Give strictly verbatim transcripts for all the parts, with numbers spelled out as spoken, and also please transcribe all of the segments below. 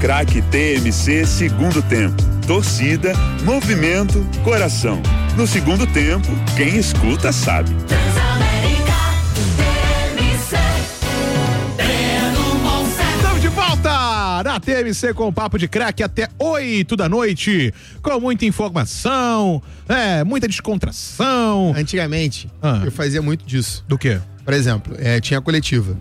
Craque T M C segundo tempo. Torcida, movimento, coração. No segundo tempo, quem escuta sabe. Estamos de volta na T M C com o Papo de Craque até oito da noite, com muita informação, é, muita descontração. Antigamente, ah. eu fazia muito disso. Do quê? Por exemplo, é, tinha a coletiva.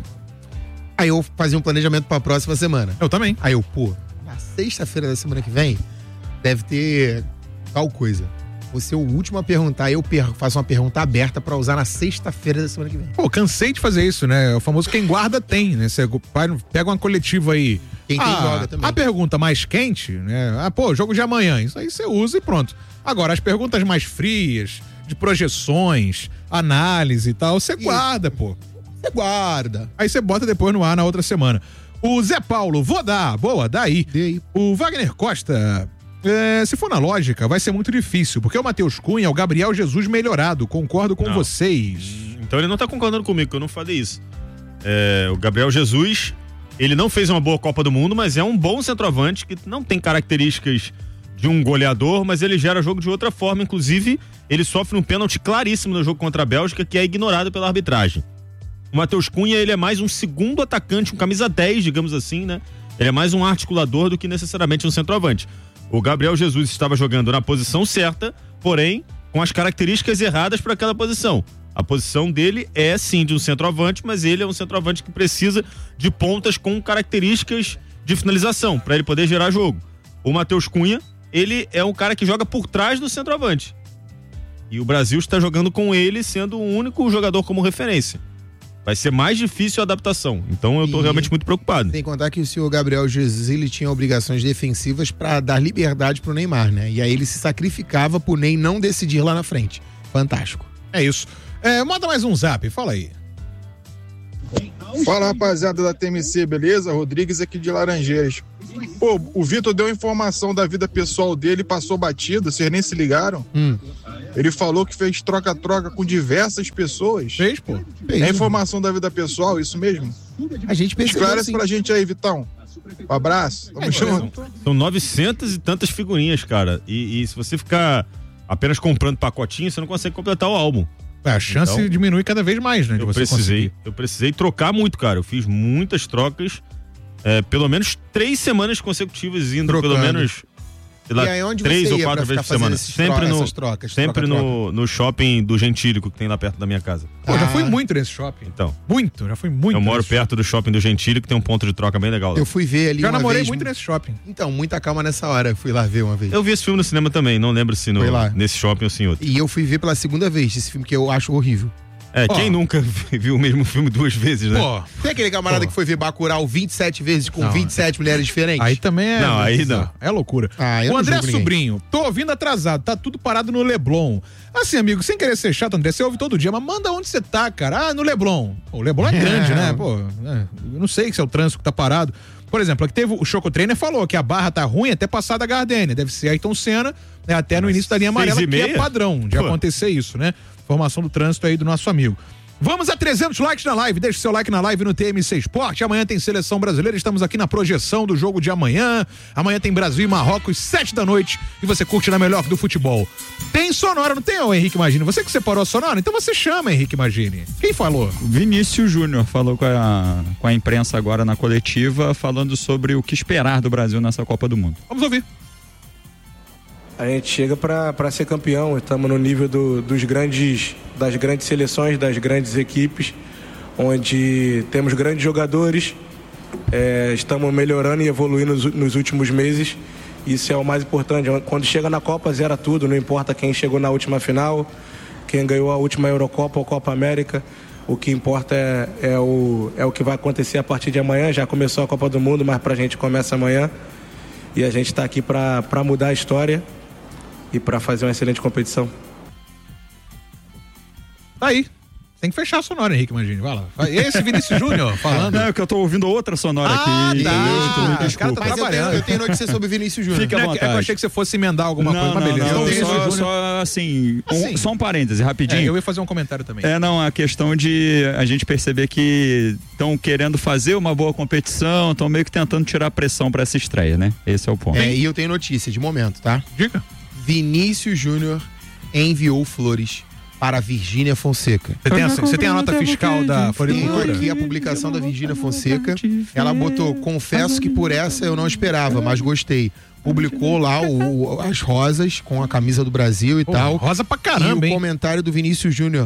Aí eu fazia um planejamento pra próxima semana. Eu também. Aí eu, pô, na sexta-feira da semana que vem, deve ter tal coisa. Você é o último a perguntar, eu per- faço uma pergunta aberta pra usar na sexta-feira da semana que vem. Pô, cansei de fazer isso, né? O famoso quem guarda tem, né? Você pega uma coletiva aí. Quem tem ah, joga também. A pergunta mais quente, né? Ah, pô, jogo de amanhã. Isso aí você usa e pronto. Agora, as perguntas mais frias, de projeções, análise e tal, você guarda, pô. Você guarda. Aí você bota depois no ar na outra semana. O Zé Paulo, vou dar, boa, daí. Dei. O Wagner Costa, é, se for na lógica, vai ser muito difícil, porque o Matheus Cunha é o Gabriel Jesus melhorado, concordo com Não. vocês. Então ele não tá concordando comigo, que eu não falei isso. É, o Gabriel Jesus, ele não fez uma boa Copa do Mundo, mas é um bom centroavante que não tem características de um goleador, mas ele gera jogo de outra forma. Inclusive, ele sofre um pênalti claríssimo no jogo contra a Bélgica, que é ignorado pela arbitragem. O Matheus Cunha, ele é mais um segundo atacante, um camisa dez, digamos assim, né? Ele é mais um articulador do que necessariamente um centroavante. O Gabriel Jesus estava jogando na posição certa, porém, com as características erradas para aquela posição. A posição dele é sim de um centroavante, mas ele é um centroavante que precisa de pontas com características de finalização, para ele poder gerar jogo. O Matheus Cunha, ele é um cara que joga por trás do centroavante. E o Brasil está jogando com ele, sendo o único jogador como referência. Vai ser mais difícil a adaptação. Então eu tô E realmente muito preocupado. Sem contar que o senhor Gabriel Jesus, ele tinha obrigações defensivas pra dar liberdade pro Neymar, né? E aí ele se sacrificava pro Ney não decidir lá na frente. Fantástico. É isso. É, manda mais um zap, fala aí. Fala, rapaziada da T M C, beleza? Rodrigues aqui de Laranjeiras. Pô, o Vitor deu informação da vida pessoal dele e passou batido, vocês nem se ligaram? Hum. Ele falou que fez troca-troca com diversas pessoas. Fez, pô. Fez, É informação da vida pessoal, isso mesmo? A gente percebeu Esclarece assim. pra gente aí, Vitão. Um abraço, tamo É, junto. São novecentas e tantas figurinhas, cara. E, e se você ficar apenas comprando pacotinho, você não consegue completar o álbum. É, a chance Então, diminui cada vez mais, né? De Eu você precisei, conseguir. eu precisei trocar muito, cara. Eu fiz muitas trocas, é, pelo menos três semanas consecutivas, indo Trocando. pelo menos sei lá, E aí, onde três você ou ia quatro pra vezes por ficar semana. fazendo esses Sempre tro- no, essas trocas, sempre troca-troca? no, no shopping do Gentílico, que tem lá perto da minha casa. Pô, já Ah. fui muito nesse shopping. Então, Muito, já fui muito. eu moro nesse perto do shopping do Gentílico, que tem um ponto de troca bem legal lá. Eu fui ver ali Já uma namorei vez. muito nesse shopping. Então, muita calma nessa hora. Eu fui lá ver uma vez. Eu vi esse filme no cinema também, não lembro se no, Foi lá. nesse shopping ou se em outro. E eu fui ver pela segunda vez esse filme que eu acho horrível. É, Ó. quem nunca viu o mesmo filme duas vezes, né? Pô, Tem aquele camarada Pô. que foi ver Bacurau vinte e sete vezes com Não, vinte e sete mulheres diferentes? aí também é. Não, aí bizarro. não. É loucura. Ah, eu o não André julgo ninguém. Sobrinho, tô ouvindo atrasado, tá tudo parado no Leblon. Assim, amigo, sem querer ser chato, André, você ouve todo dia, mas manda onde você tá, cara. Ah, no Leblon. Pô, o Leblon é grande, É. né? Pô, é, eu não sei se é o trânsito que tá parado. Por exemplo, aqui teve o Choco Trainer falou que a barra tá ruim até passar da Gardênia. Deve ser Ayrton Senna, né, até no Mas início da linha seis amarela, e que é meia? padrão de Pô. acontecer isso, né? Informação do trânsito aí do nosso amigo. Vamos a trezentos likes na live, deixe seu like na live no T M C Esporte, amanhã tem Seleção Brasileira, estamos aqui na projeção do jogo de amanhã, amanhã tem Brasil e Marrocos, sete da noite, e você curte na melhor do futebol. Tem sonora, não tem, ô Henrique Magini? Você que separou a sonora? Então você chama, Henrique Magini. Quem falou? Vinícius Júnior falou com a, com a imprensa agora na coletiva, falando sobre o que esperar do Brasil nessa Copa do Mundo. Vamos ouvir. A gente chega para ser campeão, estamos no nível do, dos grandes, das grandes seleções, das grandes equipes, onde temos grandes jogadores, é, estamos melhorando e evoluindo nos, nos últimos meses. Isso é o mais importante. Quando chega na Copa, zera tudo, não importa quem chegou na última final, quem ganhou a última Eurocopa ou Copa América. O que importa é, é, o, é o que vai acontecer a partir de amanhã. Já começou a Copa do Mundo, mas para a gente começa amanhã. E a gente está aqui para mudar a história e para fazer uma excelente competição. Aí, Tem que fechar a sonora, Henrique, imagina. Vai lá. Esse Vinícius Júnior falando. Não, é que eu tô ouvindo outra sonora ah, aqui. Tá. Entendeu? Ah, os caras estão trabalhando. Eu tenho notícia sobre Vinícius Júnior. Fica à vontade. É que eu achei que você fosse emendar alguma não, coisa, mas não, beleza. Não, Então, só, Júnior... só assim, um, assim, só um parêntese, rapidinho. É, eu ia fazer um comentário também. É, não, a questão de a gente perceber que estão querendo fazer uma boa competição, estão meio que tentando tirar a pressão pra essa estreia, né? Esse é o ponto. É, e eu tenho notícia de momento, tá? Diga. Vinícius Júnior enviou flores para a Virgínia Fonseca. Você tem, a, você tem a nota fiscal da floricultura? Tenho aqui a publicação da Virgínia Fonseca. Ela botou, confesso que por essa eu não esperava, mas gostei. Publicou lá o, as rosas com a camisa do Brasil e Pô, tal. rosa pra caramba, e o hein? comentário do Vinícius Júnior,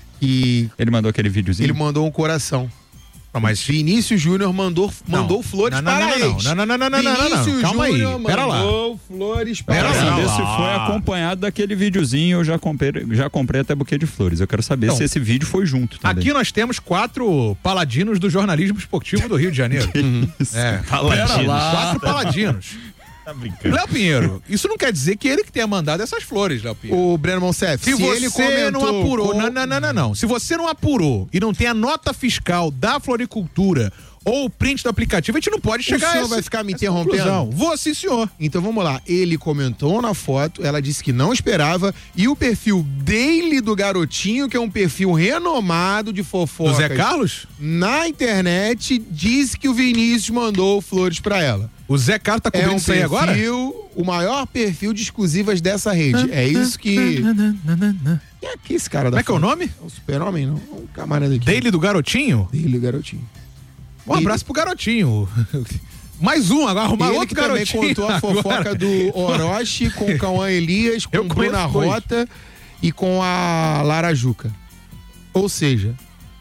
que Ele mandou aquele videozinho? ele mandou um coração. Não, mas Vinícius Júnior mandou, mandou Não. flores Não, não, para não, eles. não, não, não, não, não, não, não, não. Vinícius Calma aí, Júnior pera lá. mandou flores para Pera Eu quero lá. eles. saber se foi acompanhado daquele videozinho, eu já comprei, já comprei até buquê de flores. Eu quero saber Então, se esse vídeo foi junto também. aqui nós temos quatro paladinos do jornalismo esportivo do Rio de Janeiro. É. Paladinos. Quatro paladinos. Tá brincando. Léo Pinheiro, isso não quer dizer que ele que tenha mandado essas flores, Léo Pinheiro. O Breno Monsef, Se, se, você ele comentou não apurou, com- não, não, não, não, não. Se você não apurou e não tem a nota fiscal da floricultura ou o print do aplicativo, a gente não pode chegar senhor a esse, vai ficar me essa interrompendo? conclusão. Vou sim, senhor. Então vamos lá, ele comentou na foto, ela disse que não esperava, e o perfil dele do garotinho, que é um perfil renomado de Do fofocas Zé Carlos? na internet, diz que o Vinícius mandou flores pra ela. O Zé Carlos tá É cobrindo um isso aí agora? perfil, o maior perfil de exclusivas dessa rede. É isso que... Quem é que esse cara da Como é que é o foto? nome? É o Super-Homem, não? É um camarada aqui. Dele do Garotinho? Dele, o garotinho. Um abraço pro Garotinho. Mais um, agora arrumar Ele outro que também Garotinho. contou a fofoca agora. do Orochi com o Cauã Elias, com Eu o Bruna conheço dois. Rota e com a Lara Juca. Ou seja,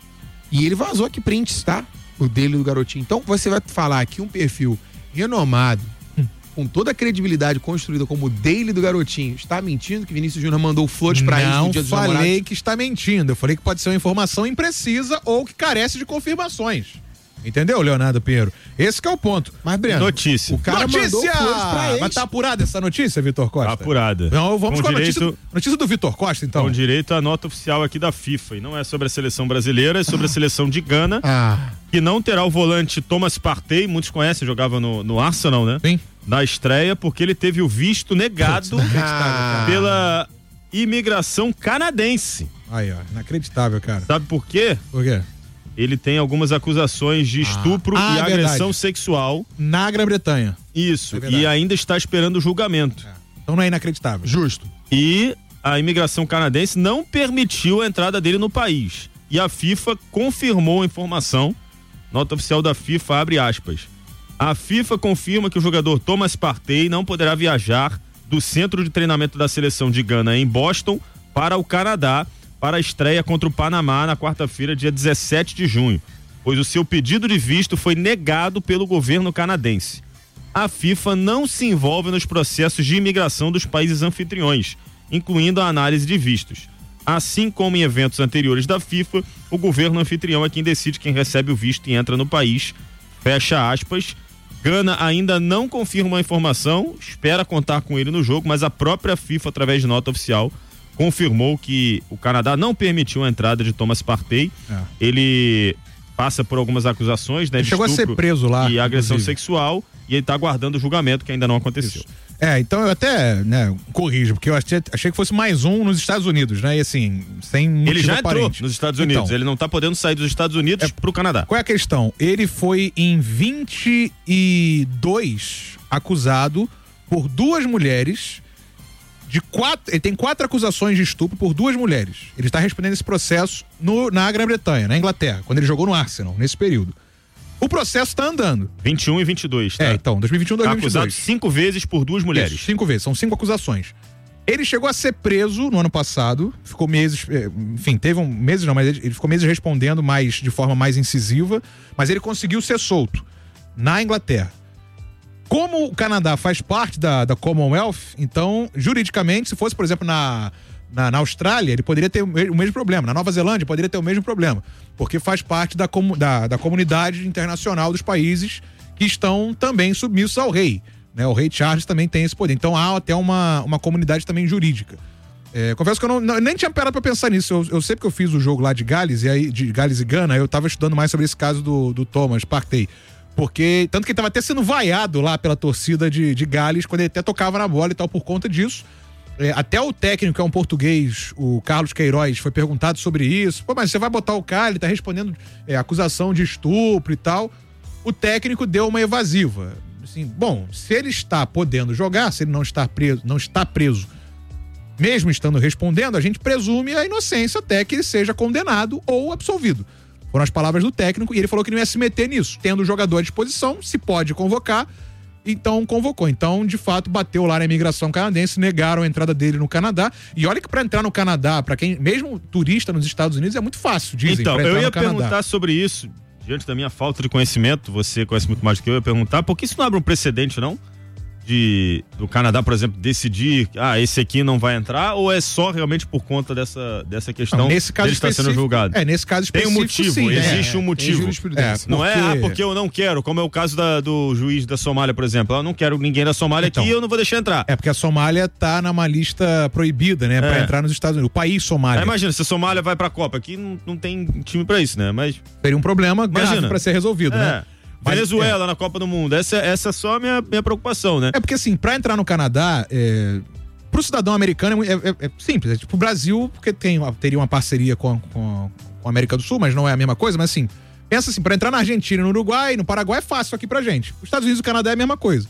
e ele vazou aqui prints, tá? O dele e do garotinho. Então você vai falar aqui um perfil renomado, Hum. com toda a credibilidade construída como o dele do garotinho, está mentindo que Vinícius Júnior mandou flores pra eles no Não dia dos falei namorados? que está mentindo. Eu falei que pode ser uma informação imprecisa ou que carece de confirmações. Entendeu, Leonardo Pinheiro? Esse que é o ponto. Mas, Breno, Notícia. o cara mandou notícia! flores pra eles. Mas tá apurada essa notícia, Vitor Costa? Tá apurada. Não, vamos com, Com a notícia, direito- do, notícia do Vitor Costa, então. Com direito à nota oficial aqui da FIFA. E não é sobre a seleção brasileira, é sobre a seleção de Gana, Ah, que não terá o volante Thomas Partey, muitos conhecem, jogava no, no Arsenal, né? Sim. Na estreia, porque ele teve o visto negado ah, pela imigração canadense. Aí, ó, inacreditável, cara. Sabe por quê? Por quê? Ele tem algumas acusações de estupro Ah, e é agressão verdade. sexual. Na Grã-Bretanha. Isso. É verdade. e ainda está esperando o julgamento. Então não é inacreditável. justo. E a imigração canadense não permitiu a entrada dele no país. E a FIFA confirmou a informação. Nota oficial da FIFA, abre aspas. A FIFA confirma que o jogador Thomas Partey não poderá viajar do centro de treinamento da seleção de Gana em Boston para o Canadá para a estreia contra o Panamá na quarta-feira, dia dezessete de junho, pois o seu pedido de visto foi negado pelo governo canadense. A FIFA não se envolve nos processos de imigração dos países anfitriões, incluindo a análise de vistos. Assim como em eventos anteriores da FIFA, o governo anfitrião é quem decide quem recebe o visto e entra no país. Fecha aspas. Gana ainda não confirma a informação, espera contar com ele no jogo, mas a própria FIFA, através de nota oficial, confirmou que o Canadá não permitiu a entrada de Thomas Partey. É. Ele passa por algumas acusações, né? Ele de chegou a ser estupro preso lá, e agressão inclusive. sexual, e ele está aguardando o julgamento que ainda não aconteceu. É, então eu até, né, corrijo, porque eu achei, achei que fosse mais um nos Estados Unidos, né? E assim, sem motivo Ele já entrou aparente. nos Estados Unidos, Então, ele não está podendo sair dos Estados Unidos É- para o Canadá. qual é a questão? Ele foi em vinte e dois acusado por duas mulheres de quatro, ele tem quatro acusações de estupro por duas mulheres. Ele está respondendo esse processo no, na Grã-Bretanha, na Inglaterra, quando ele jogou no Arsenal, nesse período. O processo está andando. vinte e um e vinte e dois, tá? É, então, dois mil e vinte e um, dois mil e vinte e Acusado dois. cinco vezes por duas mulheres. Isso, cinco vezes, são cinco acusações. Ele chegou a ser preso no ano passado, ficou meses, eh, enfim, teve um meses não, mas ele, ele ficou meses respondendo mais de forma mais incisiva, mas ele conseguiu ser solto na Inglaterra. Como o Canadá faz parte da, da Commonwealth, então, juridicamente, se fosse, por exemplo, na, na, na Austrália, ele poderia ter o me- o mesmo problema. Na Nova Zelândia, poderia ter o mesmo problema. Porque faz parte da, comu- da, da comunidade internacional dos países que estão também submissos ao rei. Né? O rei Charles também tem esse poder. Então há até uma, uma comunidade também jurídica. É, confesso que eu não, não- nem tinha parado pra pensar nisso. Eu, eu sei porque eu fiz o jogo lá de Gales, e aí, de Gales e Gana, eu tava estudando mais sobre esse caso do, do Thomas Partey. Porque, tanto que ele tava até sendo vaiado lá pela torcida de, de Gales, quando ele até tocava na bola e tal, por conta disso. É, até o técnico, que é um português, o Carlos Queiroz, foi perguntado sobre isso. Pô, mas você vai botar o cara, ele tá respondendo é, acusação de estupro e tal. O técnico deu uma evasiva. Assim, bom, se ele está podendo jogar, se ele não está preso, não está preso, mesmo estando respondendo, a gente presume a inocência até que ele seja condenado ou absolvido. Foram as palavras do técnico, e ele falou que não ia se meter nisso. Tendo o jogador à disposição, se pode convocar, então convocou. Então, de fato, bateu lá na imigração canadense, negaram a entrada dele no Canadá. E olha que pra entrar no Canadá, pra quem, mesmo turista nos Estados Unidos, é muito fácil, dizem, Então, pra entrar eu ia no Canadá. perguntar sobre isso, diante da minha falta de conhecimento, você conhece muito mais do que eu, eu ia perguntar, por que isso não abre um precedente, não? De, do Canadá, por exemplo, decidir, ah, esse aqui não vai entrar, ou é só realmente por conta dessa, dessa questão Não, nesse caso dele estar sendo julgado? É, nesse caso Tem um específico, motivo, sim, é. existe um Tem motivo. jurisprudência. É, Não é, porque- ah, porque eu não quero, como é o caso da- do juiz da Somália, por exemplo. Eu não quero ninguém da Somália Então. aqui, eu não vou deixar entrar. É porque a Somália tá numa lista proibida, né, pra É. entrar nos Estados Unidos. O país Somália. Aí imagina, se a Somália vai pra Copa, aqui não, não tem time pra isso, né? Mas, Seria um problema grave Imagina. pra ser resolvido, é, né? Mas, Venezuela na Copa do Mundo, essa, essa é só a minha, minha preocupação, né? É porque, assim, pra entrar no Canadá, é, pro cidadão americano é, é- é simples. É tipo o Brasil, porque tem, uma- teria uma parceria com, a- com, a- com a América do Sul, mas não é a mesma coisa. Mas, assim, pensa assim, pra entrar na Argentina, no Uruguai, no Paraguai é fácil aqui pra gente. Os Estados Unidos e o Canadá é a mesma coisa.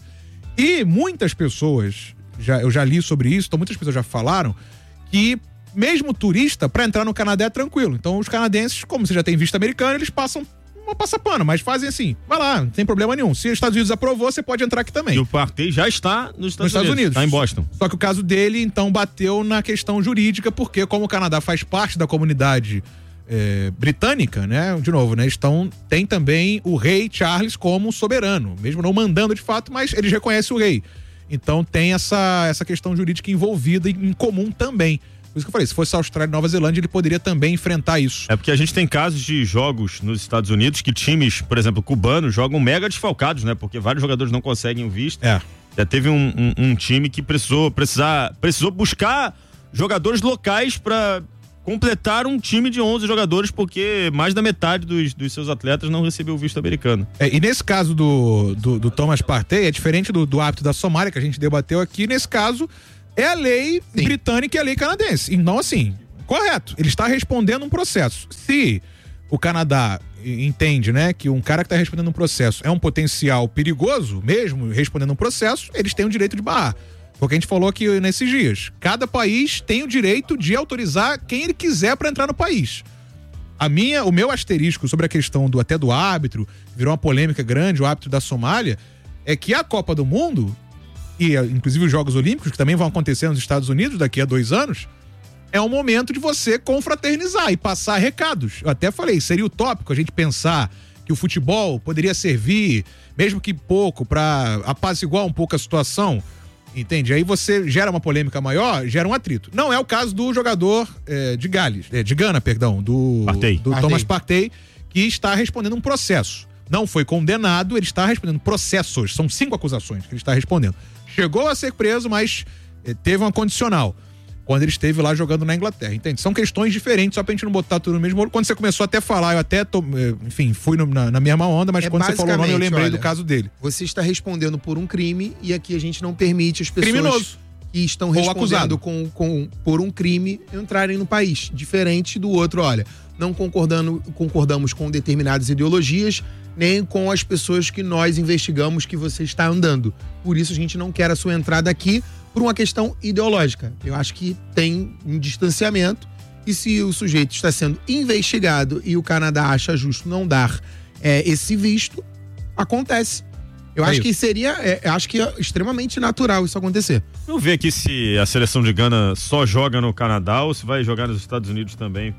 E muitas pessoas, já, eu já li sobre isso, então muitas pessoas já falaram, que mesmo turista, pra entrar no Canadá é tranquilo. Então, os canadenses, como você já tem visto americano, eles passam... Não passa pano, mas fazem assim. Vai lá, não tem problema nenhum. Se os Estados Unidos aprovou, você pode entrar aqui também. E o Partey já está nos Estados, Nos Estados Unidos. Está em Boston. Só que o caso dele, então, bateu na questão jurídica, porque como o Canadá faz parte da comunidade é, britânica, né? De novo, né? Estão, tem também o rei Charles como soberano, mesmo não mandando de fato, mas eles reconhecem o rei. Então tem essa, essa questão jurídica envolvida em, em comum também. Por isso que eu falei, se fosse a Austrália e Nova Zelândia, ele poderia também enfrentar isso. É porque a gente tem casos de jogos nos Estados Unidos que times, por exemplo, cubanos, jogam mega desfalcados, né? Porque vários jogadores não conseguem o visto. É. Já teve um, um, um time que precisou, precisar, precisou buscar jogadores locais para completar um time de onze jogadores, porque mais da metade dos, dos seus atletas não recebeu o visto americano. É, e nesse caso do, do, do Thomas Partey, é diferente do, do hábito da Somália, que a gente debateu aqui. Nesse caso, é a lei Sim. britânica e a lei canadense. Então, assim, correto. Ele está respondendo um processo. Se o Canadá entende, né, que um cara que está respondendo um processo é um potencial perigoso, mesmo respondendo um processo, eles têm o direito de barrar. Foi o que a gente falou aqui nesses dias. Cada país tem o direito de autorizar quem ele quiser para entrar no país. A minha, o meu asterisco sobre a questão do até do árbitro, virou uma polêmica grande, o árbitro da Somália, é que a Copa do Mundo e inclusive os Jogos Olímpicos, que também vão acontecer nos Estados Unidos daqui a dois anos, é um momento de você confraternizar e passar recados. Eu até falei, seria utópico a gente pensar que o futebol poderia servir, mesmo que pouco, para apaziguar um pouco a situação, entende? Aí você gera uma polêmica maior, gera um atrito. Não é o caso do jogador é, de Gales, é, de Gana, perdão, do, Partey. do Partey. Thomas Partey, que está respondendo um processo. Não foi condenado, ele está respondendo processos. São cinco acusações que ele está respondendo. Chegou a ser preso, mas eh, teve uma condicional. Quando ele esteve lá jogando na Inglaterra, entende? São questões diferentes, só pra gente não botar tudo no mesmo olho. Quando você começou até a falar, eu até, tô, eh, enfim, fui no- na, na mesma onda, mas É quando você falou o nome, eu lembrei basicamente, do caso dele. Você está respondendo por um crime e aqui a gente não permite as pessoas Criminoso. que estão Ou respondendo acusado. com, com, por um crime entrarem no país. Diferente do outro, olha, não concordando, concordamos com determinadas ideologias, nem com as pessoas que nós investigamos que você está andando. Por isso a gente não quer a sua entrada aqui por uma questão ideológica. Eu acho que tem um distanciamento e se o sujeito está sendo investigado e o Canadá acha justo não dar é, esse visto, acontece. Eu É acho isso. que seria, é, acho que é extremamente natural isso acontecer. Vamos ver aqui se a seleção de Gana só joga no Canadá ou se vai jogar nos Estados Unidos também.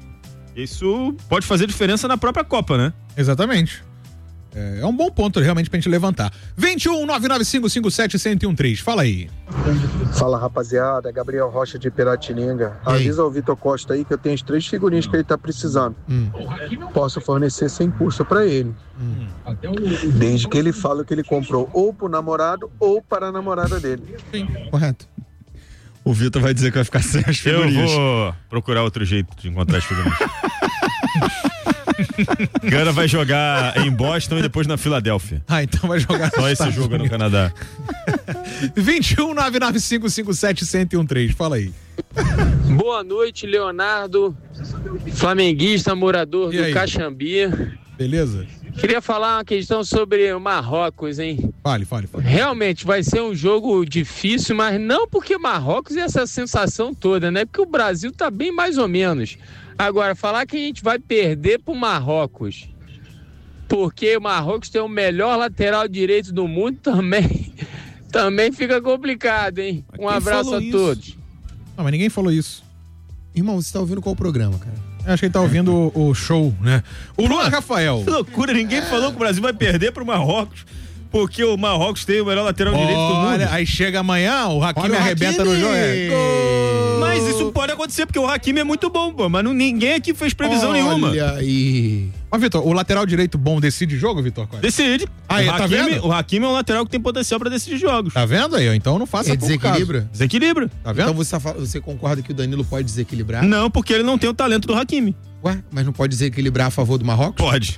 Isso pode fazer diferença na própria Copa, né? Exatamente. É, é um bom ponto realmente pra gente levantar. vinte e um, nove nove cinco cinco sete, um zero um três. Fala aí. Fala, rapaziada, Gabriel Rocha de Piratininga. E aí? Avisa ao Vitor Costa aí que eu tenho as três figurinhas que ele tá precisando. Hum. Posso fornecer sem custo pra ele. Desde que ele fale que ele comprou ou pro namorado ou para a namorada dele. Correto. O Vitor vai dizer que vai ficar sem as figurinhas. Eu vou procurar outro jeito de encontrar as figurinhas. Gana vai jogar em Boston e depois na Filadélfia. Ah, então vai jogar só esse jogo no Canadá. vinte e um, nove nove cinco cinco sete, um zero um três. Fala aí. Boa noite, Leonardo, flamenguista, morador E do aí? Caxambi. Beleza? Queria falar uma questão sobre o Marrocos, hein? Fale, fale, fale. Realmente vai ser um jogo difícil, mas não porque Marrocos é essa sensação toda, né? Porque o Brasil tá bem mais ou menos. Agora, falar que a gente vai perder pro Marrocos, porque o Marrocos tem o melhor lateral direito do mundo, também, também fica complicado, hein? Um abraço a todos. Não, mas ninguém falou isso. Irmão, você tá ouvindo qual programa, cara? Eu acho que ele tá ouvindo o, o show, né? O Luan Rafael. Que loucura, ninguém falou que o Brasil vai perder pro Marrocos, porque o Marrocos tem o melhor lateral direito do mundo. Olha, aí chega amanhã, o Hakimi Olha o arrebenta Hakimi. no jogo. É. Gol! Mas isso pode acontecer, porque o Hakimi é muito bom, pô, mas não, ninguém aqui fez previsão nenhuma. Olha aí. Ó, Vitor, o lateral direito bom decide jogo, Vitor? Costa? Decide. Aí, o, tá Hakimi, vendo? o Hakimi é um lateral que tem potencial pra decidir jogos. Tá vendo aí? Então não faça É pouco caso. desequilibra? Desequilibra. Tá vendo? Então você, tá fal- você concorda que o Danilo pode desequilibrar? Não, porque ele não tem o talento do Hakimi. Ué, mas não pode desequilibrar a favor do Marrocos? Pode.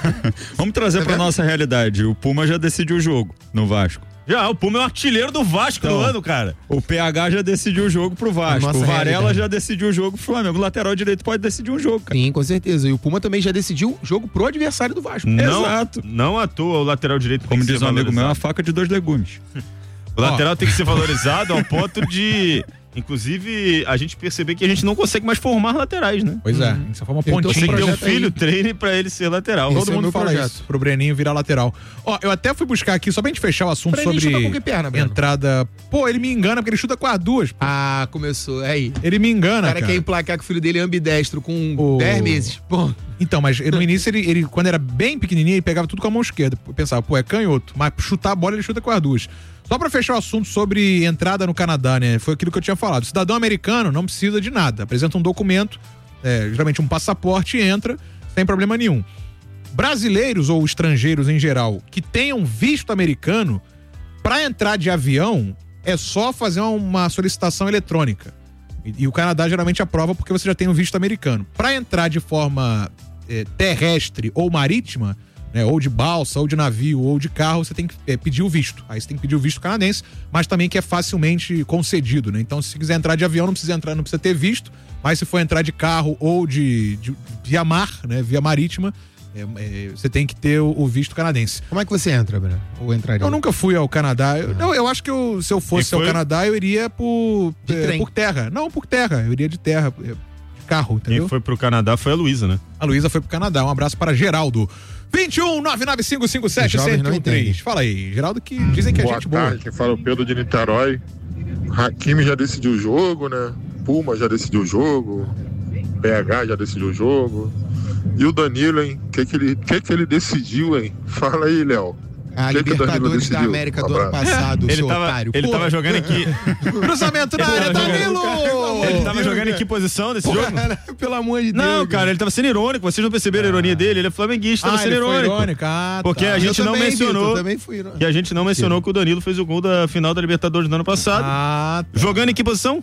Vamos trazer Tá pra vendo? nossa realidade. O Puma já decidiu o jogo no Vasco. Já, o Puma é o artilheiro do Vasco Então, do ano, cara. O P H já decidiu o jogo pro Vasco. nossa O Varela realidade. já decidiu o jogo pro Flamengo. O lateral direito pode decidir um jogo, cara. Sim, com certeza. E o Puma também já decidiu jogo pro adversário do Vasco. Não, Exato. não à toa o lateral direito Como tem que diz ser um amigo meu, é uma valorizado. faca de dois legumes. O lateral tem que ser valorizado ao ponto de, inclusive, a gente perceber que a gente não consegue mais formar laterais, né? Pois é, só foi uma Então, pontinha. Tem que ter um projeto aí. filho, treine pra ele ser lateral. Esse Todo é o mundo meu fala projeto. isso, pro Breninho virar lateral. Ó, eu até fui buscar aqui, só pra gente fechar o assunto Breninho sobre chuta qualquer perna, Breno. entrada. Pô, ele me engana porque ele chuta com as duas. pô. Ah, começou. É aí. Ele me O engana, cara cara. quer emplacar que o filho dele é ambidestro com O- dez meses. Pô, Então, mas no início, ele, ele, quando era bem pequenininho, ele pegava tudo com a mão esquerda. Eu pensava, pô, é canhoto. Mas chutar a bola, ele chuta com as duas. Só pra fechar o assunto sobre entrada no Canadá, né? Foi aquilo que eu tinha falado. O cidadão americano não precisa de nada. Apresenta um documento, é, geralmente um passaporte, e entra sem problema nenhum. Brasileiros ou estrangeiros em geral que tenham visto americano, pra entrar de avião, é só fazer uma solicitação eletrônica. E, e o Canadá geralmente aprova porque você já tem um visto americano. Pra entrar de forma é, terrestre ou marítima, né, ou de balsa, ou de navio, ou de carro, você tem que é, pedir o visto. Aí você tem que pedir o visto canadense, mas também que é facilmente concedido, né? Então, se você quiser entrar de avião, não precisa entrar, não precisa ter visto, mas se for entrar de carro ou de, de via mar, né, via marítima, é, é, você tem que ter o, o visto canadense. como é que você entra, Breno? Ou entraria? Eu nunca fui ao Canadá. Eu, eu, eu acho que eu, se eu fosse E ao foi? Canadá, eu iria por, De é, trem. por terra. Não, por terra. Eu iria de terra, é, de carro, entendeu? Quem foi pro Canadá foi a Luísa, né? A Luísa foi pro Canadá. Um abraço para Geraldo. vinte e um, nove nove cinco cinco sete, Os jovens não um zero um três. entendem. Fala aí, Geraldo, que dizem que é Boa gente tarde, boa. quem fala é o Pedro de Niterói. Hakimi já decidiu o jogo, né? Puma já decidiu o jogo. P H já decidiu o jogo. E o Danilo, hein? O que, que, ele, que, que ele decidiu, hein? Fala aí, Léo. A Que que o Danilo Libertadores da decidiu? América do Um ano abraço. passado, Ele seu tava, otário. ele Pô, tava jogando em que, Cruzamento na área, Danilo! ele tava jogando em que posição nesse jogo? cara, pelo amor de Deus. Não, cara, ele tava sendo irônico. Vocês não perceberam a ironia dele? Ele é flamenguista, tava Ah, sendo ele foi irônico. irônico. Ah, Porque tá. a gente Eu não também, mencionou Vitor, também fui irônico. que a gente não mencionou que o Danilo fez o gol da final da Libertadores do ano passado. Ah, tá. Jogando em que posição?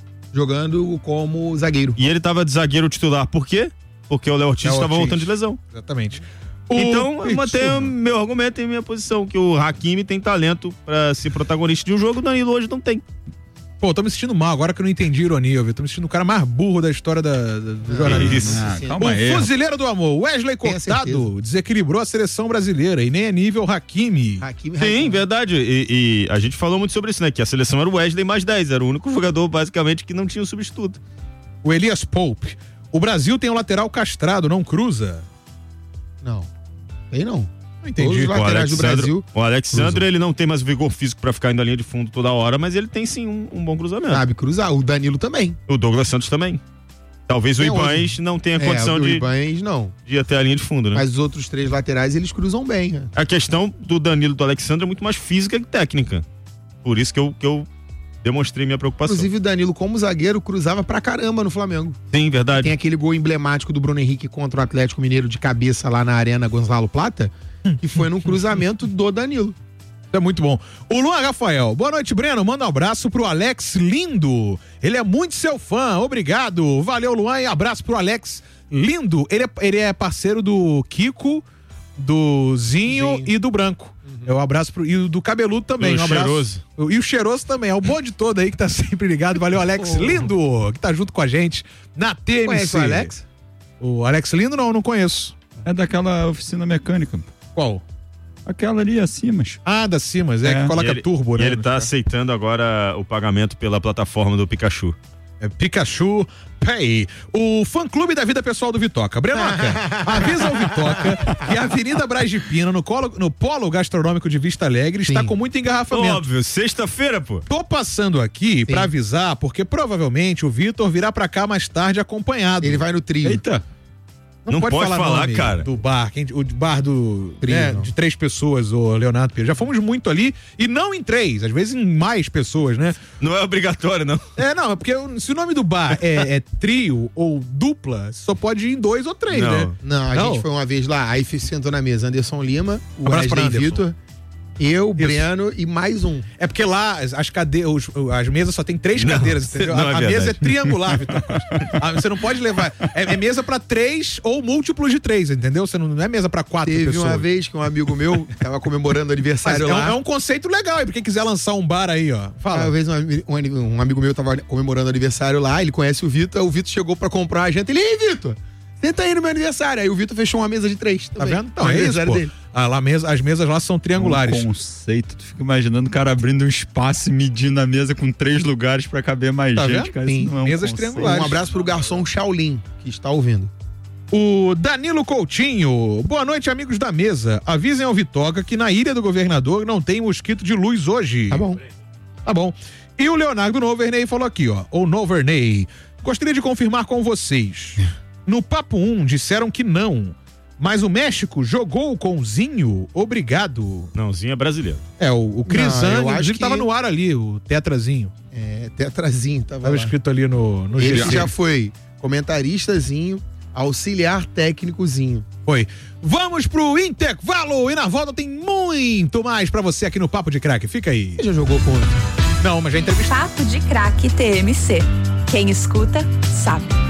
Jogando como zagueiro. E ele tava de zagueiro titular. Por quê? Porque o Léo Ortiz Léo estava Ortiz. voltando de lesão. Exatamente. O Então, eu Pitsu, mantenho meu argumento e minha posição, que o Hakimi tem talento pra ser protagonista de um jogo, o Danilo hoje não tem. Pô, tô me sentindo mal agora que eu não entendi a ironia, viu? Tô me sentindo o cara mais burro da história da, da- do jornalismo. Isso. Ah, Sim. calma O aí. fuzileiro do amor, Wesley Tenha Cortado, certeza. desequilibrou a seleção brasileira e nem é nível Hakimi. Hakimi, Sim, Hakimi. verdade. E, e a gente falou muito sobre isso, né? Que a seleção era o Wesley mais dez, era o único jogador, basicamente, que não tinha o substituto. O Elias Pope. O Brasil tem o lateral castrado, não cruza? Não. Tem não. Não entendi. Todos os O laterais do Alexandre, Brasil o Alexandre cruzam. ele não tem mais vigor físico pra ficar indo na linha de fundo toda hora, mas ele tem sim um, um bom cruzamento. sabe cruzar. O Danilo também. O Douglas Santos também. Talvez Tem o Ibanez não tenha condição é, o de, Ibanez não. de ir até a linha de fundo, né? Mas os outros três laterais, eles cruzam bem. Né? A questão do Danilo e do Alexandre é muito mais física que técnica. Por isso que eu, que eu demonstrei minha preocupação. Inclusive o Danilo, como zagueiro, cruzava pra caramba no Flamengo. Sim, verdade. Tem aquele gol emblemático do Bruno Henrique contra o Atlético Mineiro de cabeça lá na Arena Gonzalo Plata, que foi num cruzamento do Danilo. É muito bom. O Luan Rafael, boa noite, Breno. Manda um abraço pro Alex Lindo. Ele é muito seu fã, obrigado. Valeu, Luan, e abraço pro Alex Lindo. Ele é, ele é parceiro do Kiko, do Zinho, Zinho. e do Branco. Uhum. É um abraço pro. E do Cabeludo também. O um abraço. Cheiroso. E o Cheiroso também. É o bonde todo aí que tá sempre ligado. Valeu, Alex oh. Lindo, que tá junto com a gente na T M C. Conhece o Alex? O Alex Lindo não, não conheço. É daquela oficina mecânica. Qual? Aquela ali acima. Ah, da Simas, é, é que coloca ele, turbo, né? E ele tá aceitando agora o pagamento pela plataforma do Pikachu. É Pikachu Pay. O fã-clube da vida pessoal do Vitoca. Brenoca, avisa ao Vitoca que a Avenida Braz de Pina, no, colo, no Polo Gastronômico de Vista Alegre, Sim. está com muito engarrafamento. Óbvio, sexta-feira, pô. Tô passando aqui Sim. pra avisar, porque provavelmente o Vitor virá pra cá mais tarde acompanhado. Ele vai no trio. Eita. Não, não pode, pode falar, falar nome cara. do bar, o bar do né, de três pessoas, o Leonardo Pires. Já fomos muito ali e não em três, às vezes em mais pessoas, né? Não é obrigatório, não. É, não, é porque se o nome do bar é, é trio ou dupla, só pode ir em dois ou três, não. né? Não, a não. gente foi uma vez lá, aí sentou na mesa Anderson Lima, o Wesley Vitor, eu, Isso. Breno e mais um. É porque lá as cadeiras, as mesas só tem três não, cadeiras, entendeu? Não a, é a mesa é triangular, Vitor. Você não pode levar. É, é mesa pra três ou múltiplos de três, entendeu? Você não, não é mesa pra quatro Teve pessoas. Teve uma vez que um amigo meu tava comemorando o aniversário Mas lá. É um, é um conceito legal, e pra quem quiser lançar um bar aí, ó. Fala. Uma vez um, um, um amigo meu tava comemorando o aniversário lá, ele conhece o Vitor, o Vitor chegou pra comprar a janta. Ele, ei, Vitor, senta aí no meu aniversário. Aí o Vitor fechou uma mesa de três. Tá vendo? Então, é isso, pô. Dele. Ah, lá mesa, as mesas lá são triangulares. Um conceito, tu fica imaginando o cara abrindo um espaço e medindo a mesa com três lugares pra caber mais tá gente. Cara, Sim, não é um mesas conceito. triangulares. Um abraço pro garçom Shaolin, que está ouvindo. O Danilo Coutinho, boa noite, amigos da mesa. Avisem ao Vitoca que na Ilha do Governador não tem mosquito de luz hoje. Tá bom. Tá bom. E o Leonardo Noverney falou aqui, ó, ou Noverney, gostaria de confirmar com vocês. No Papo um disseram que não, mas o México jogou com o Zinho, obrigado. Não, o Zinho é brasileiro. É, o, o Crisan, inclusive, que... tava no ar ali, o Tetrazinho. É, Tetrazinho, tava, tava lá. escrito ali no, no Ele G C. já foi comentaristazinho, auxiliar técnicozinho. Foi. Vamos pro intervalo e na volta tem muito mais pra você aqui no Papo de Craque. Fica aí. Você já jogou com... Não, mas já entrevistou. Papo de Craque T M C. Quem escuta, sabe.